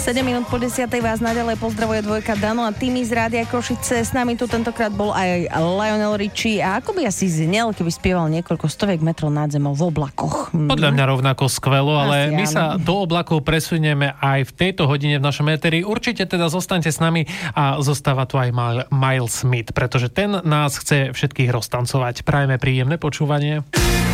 7 minút po 10 vás naďalej pozdravuje dvojka Dano a Timi z Rádia Košice. S nami tu tentokrát bol aj Lionel Richie. A ako by asi znel, keby spieval niekoľko stoviek metrov nad zemou v oblakoch? Podľa mňa rovnako skvelo, ale my sa do oblakov presunieme aj v tejto hodine v našom éteri. Určite teda zostaňte s nami a zostáva tu aj Miles Smith, pretože ten nás chce všetkých roztancovať. Prajeme príjemné počúvanie.